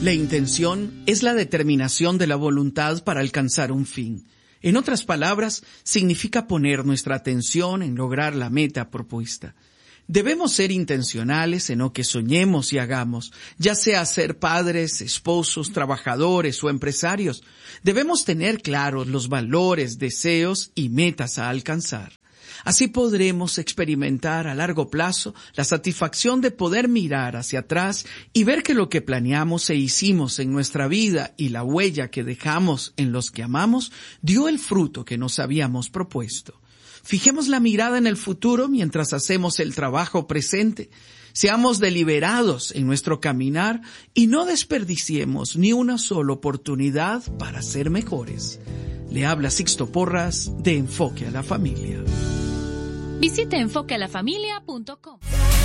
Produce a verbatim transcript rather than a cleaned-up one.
La intención es la determinación de la voluntad para alcanzar un fin. En otras palabras, significa poner nuestra atención en lograr la meta propuesta. Debemos ser intencionales en lo que soñemos y hagamos, ya sea ser padres, esposos, trabajadores o empresarios. Debemos tener claros los valores, deseos y metas a alcanzar. Así podremos experimentar a largo plazo la satisfacción de poder mirar hacia atrás y ver que lo que planeamos e hicimos en nuestra vida y la huella que dejamos en los que amamos dio el fruto que nos habíamos propuesto. Fijemos la mirada en el futuro mientras hacemos el trabajo presente. Seamos deliberados en nuestro caminar y no desperdiciemos ni una sola oportunidad para ser mejores. Le habla Sixto Porras de Enfoque a la Familia. Visite enfoque a la familia punto com.